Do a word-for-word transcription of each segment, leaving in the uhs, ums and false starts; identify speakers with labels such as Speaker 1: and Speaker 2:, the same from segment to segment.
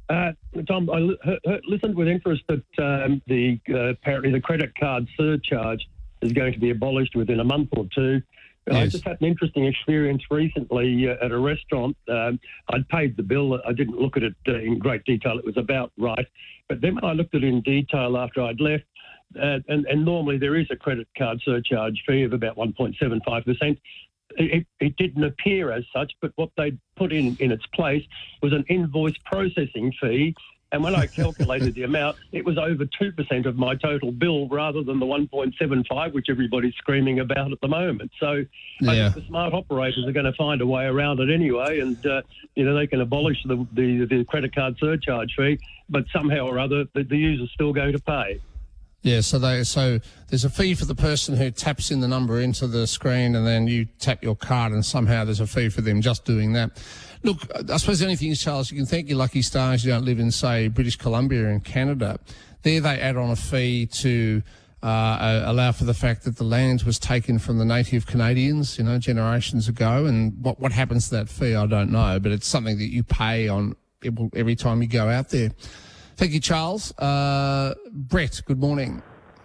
Speaker 1: Uh, Tom, I li- he- he- listened with interest that um, the uh, apparently the credit card surcharge is going to be abolished within a month or two.
Speaker 2: Yes.
Speaker 1: I just had an interesting experience recently uh, at a restaurant. Um, I'd paid the bill. I didn't look at it uh, in great detail. It was about right. But then when I looked at it in detail after I'd left, uh, and, and normally there is a credit card surcharge fee of about one point seven five percent. It, it didn't appear as such, but what they put in, in its place was an invoice processing fee. And when I calculated the amount, it was over two percent of my total bill rather than the one point seven five, which everybody's screaming about at the moment. So I
Speaker 2: Yeah.
Speaker 1: think the smart operators are going to find a way around it anyway. And, uh, you know, they can abolish the, the, the credit card surcharge fee, but somehow or other, the, the user's still going to pay.
Speaker 2: Yeah, so they so there's a fee for the person who taps in the number into the screen, and then you tap your card, and somehow there's a fee for them just doing that. Look, I suppose the only thing is, Charles, you can thank your lucky stars you don't live in, say, British Columbia and Canada. There they add on a fee to uh, allow for the fact that the land was taken from the native Canadians, you know, generations ago. And what, what happens to that fee, I don't know, but it's something that you pay on every time you go out there. Thank you, Charles. Uh, Brett, good morning.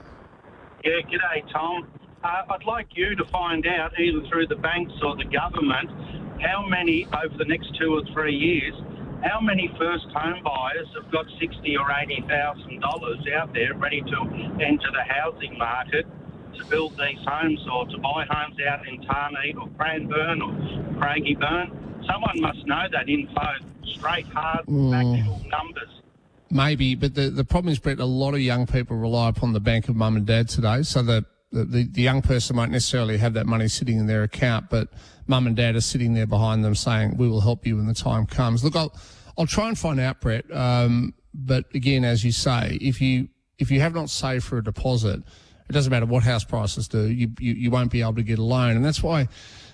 Speaker 3: Yeah, g'day, Tom. Uh, I'd like you to find out, either through the banks or the government, how many, over the next two or three years, how many first home buyers have got sixty thousand dollars or eighty thousand dollars out there ready to enter the housing market to build these homes or to buy homes out in Tarneit or Cranbourne or Craigieburn. Someone must know that info, straight, hard, factual numbers.
Speaker 2: Maybe, but the, the problem is, Brett, a lot of young people rely upon the bank of mum and dad today, so that the, the, the young person won't necessarily have that money sitting in their account, but mum and dad are sitting there behind them saying, we will help you when the time comes. Look, I'll, I'll try and find out, Brett, um, but again, as you say, if you if you have not saved for a deposit, it doesn't matter what house prices do, you, you, you won't be able to get a loan. And that's why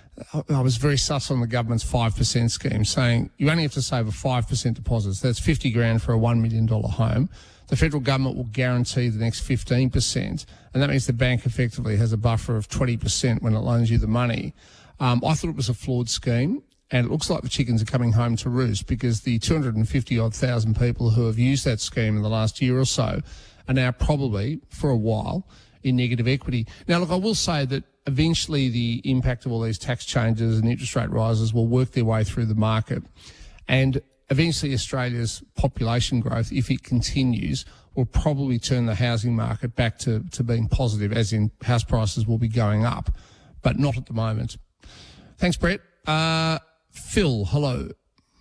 Speaker 2: I was very sus on the government's five percent scheme, saying you only have to save a five percent deposit. So that's fifty grand for a one million dollars home. The federal government will guarantee the next fifteen percent, and that means the bank effectively has a buffer of twenty percent when it loans you the money. Um, I thought it was a flawed scheme, and it looks like the chickens are coming home to roost, because the two hundred fifty odd thousand people who have used that scheme in the last year or so are now probably, for a while, in negative equity. Now, look, I will say that eventually the impact of all these tax changes and interest rate rises will work their way through the market. And eventually Australia's population growth, if it continues, will probably turn the housing market back to, to being positive, as in house prices will be going up, but not at the moment. Thanks, Brett. Uh, Phil, hello.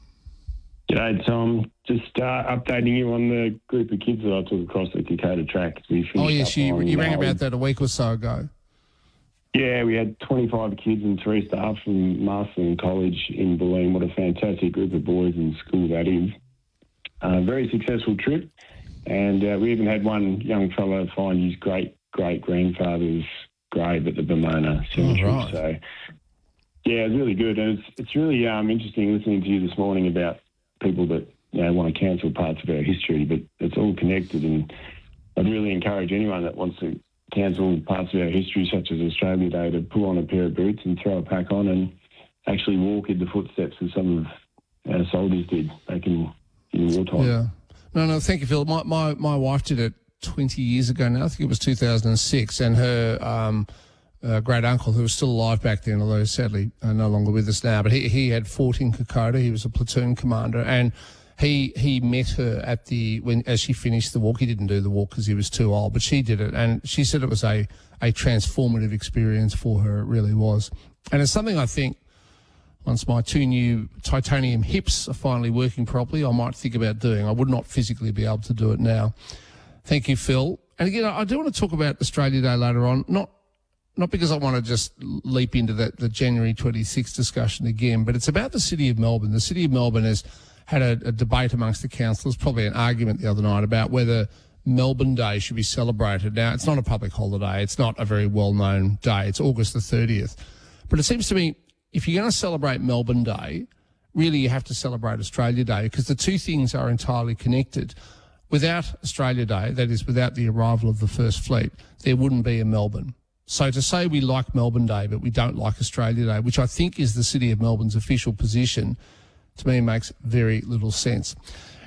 Speaker 4: G'day, Tom. Just uh, updating you on the group of kids that I took across the Dakota track. We finished
Speaker 2: Oh, yes,
Speaker 4: up
Speaker 2: you,
Speaker 4: on,
Speaker 2: you rang
Speaker 4: uh,
Speaker 2: about that a week or so ago.
Speaker 4: Yeah, we had twenty-five kids and three staff from Marsden College in Bulleen. What a fantastic group of boys and school that is. Uh, very successful trip. And uh, we even had one young fellow find his great-great-grandfather's grave at the Pomona Cemetery.
Speaker 2: Oh, right.
Speaker 4: So, yeah, it's really good. And it's, it's really um, interesting listening to you this morning about people that, you know, want to cancel parts of our history, but it's all connected. And I'd really encourage anyone that wants to cancel parts of our history, such as Australia Day, to pull on a pair of boots and throw a pack on and actually walk in the footsteps of some of our soldiers did back in, in wartime.
Speaker 2: Yeah. No, no, thank you, Phil. My, my, my wife did it twenty years ago now. I think it was two thousand six, and her um, uh, great uncle, who was still alive back then, although sadly uh, no longer with us now, but he, he had fought in Kokoda. He was a platoon commander, and He he met her at the when as she finished the walk. He didn't do the walk because he was too old, but she did it, and she said it was a a transformative experience for her. It really was, and it's something I think once my two new titanium hips are finally working properly, I might think about doing. I would not physically be able to do it now. Thank you, Phil. And again, I do want to talk about Australia Day later on, not not because I want to just leap into that the January twenty-sixth discussion again, but it's about the City of Melbourne. The City of Melbourne has had a, a debate amongst the councillors, probably an argument the other night about whether Melbourne Day should be celebrated. Now, it's not a public holiday. It's not a very well-known day. It's August the thirtieth. But it seems to me, if you're going to celebrate Melbourne Day, really you have to celebrate Australia Day, because the two things are entirely connected. Without Australia Day, that is without the arrival of the First Fleet, there wouldn't be a Melbourne. So to say we like Melbourne Day but we don't like Australia Day, which I think is the City of Melbourne's official position, to me makes very little sense.